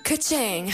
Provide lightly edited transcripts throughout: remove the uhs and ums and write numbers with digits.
Ka-ching.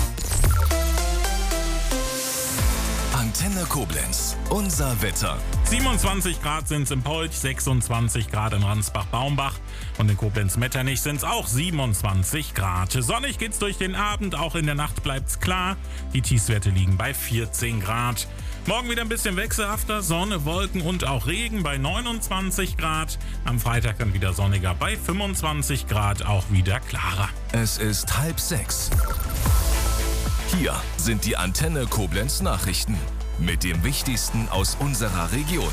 Antenne Koblenz, unser Wetter. 27 Grad sind es im Polch, 26 Grad in Ransbach-Baumbach und in Koblenz-Metternich sind es auch 27 Grad. Sonnig geht's durch den Abend, auch in der Nacht bleibt's klar. Die Tiefstwerte liegen bei 14 Grad. Morgen wieder ein bisschen wechselhafter, Sonne, Wolken und auch Regen bei 29 Grad. Am Freitag dann wieder sonniger bei 25 Grad, auch wieder klarer. Es ist 5:30. Hier sind die Antenne Koblenz Nachrichten mit dem Wichtigsten aus unserer Region.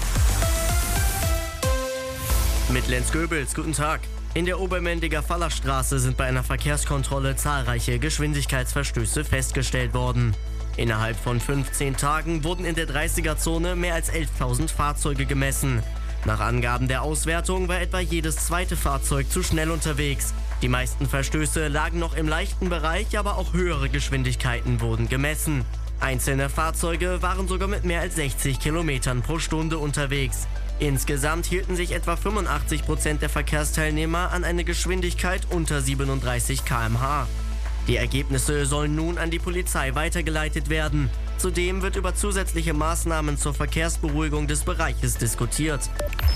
Mit Lenz Goebels, guten Tag. In der Obermendiger Fallerstraße sind bei einer Verkehrskontrolle zahlreiche Geschwindigkeitsverstöße festgestellt worden. Innerhalb von 15 Tagen wurden in der 30er-Zone mehr als 11.000 Fahrzeuge gemessen. Nach Angaben der Auswertung war etwa jedes zweite Fahrzeug zu schnell unterwegs. Die meisten Verstöße lagen noch im leichten Bereich, aber auch höhere Geschwindigkeiten wurden gemessen. Einzelne Fahrzeuge waren sogar mit mehr als 60 Kilometern pro Stunde unterwegs. Insgesamt hielten sich etwa 85% der Verkehrsteilnehmer an eine Geschwindigkeit unter 37 km/h. Die Ergebnisse sollen nun an die Polizei weitergeleitet werden. Zudem wird über zusätzliche Maßnahmen zur Verkehrsberuhigung des Bereiches diskutiert.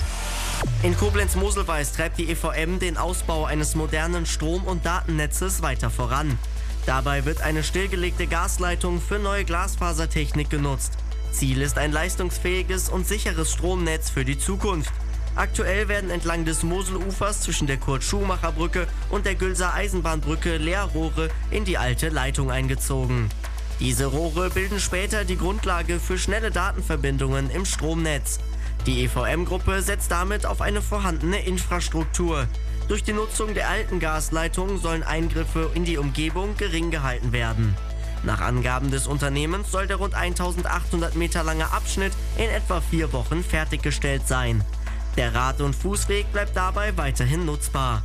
In Koblenz-Moselweiß treibt die EVM den Ausbau eines modernen Strom- und Datennetzes weiter voran. Dabei wird eine stillgelegte Gasleitung für neue Glasfasertechnik genutzt. Ziel ist ein leistungsfähiges und sicheres Stromnetz für die Zukunft. Aktuell werden entlang des Moselufers zwischen der Kurt-Schumacher-Brücke und der Gülser Eisenbahnbrücke Leerrohre in die alte Leitung eingezogen. Diese Rohre bilden später die Grundlage für schnelle Datenverbindungen im Stromnetz. Die EVM-Gruppe setzt damit auf eine vorhandene Infrastruktur. Durch die Nutzung der alten Gasleitungen sollen Eingriffe in die Umgebung gering gehalten werden. Nach Angaben des Unternehmens soll der rund 1800 Meter lange Abschnitt in etwa 4 Wochen fertiggestellt sein. Der Rad- und Fußweg bleibt dabei weiterhin nutzbar.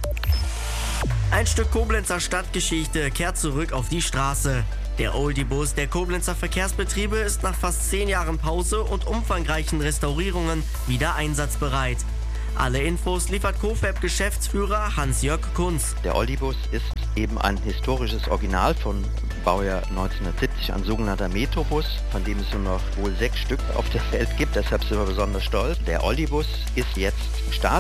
Ein Stück Koblenzer Stadtgeschichte kehrt zurück auf die Straße. Der Oldie-Bus der Koblenzer Verkehrsbetriebe ist nach fast 10 Jahren Pause und umfangreichen Restaurierungen wieder einsatzbereit. Alle Infos liefert Cofab-Geschäftsführer Hans-Jörg Kunz. Der Oldie-Bus ist eben ein historisches Original von Baujahr 1970, ein sogenannter Metrobus, von dem es nur noch wohl 6 Stück auf der Welt gibt, deshalb sind wir besonders stolz. Der Oldie-Bus ist jetzt im Start.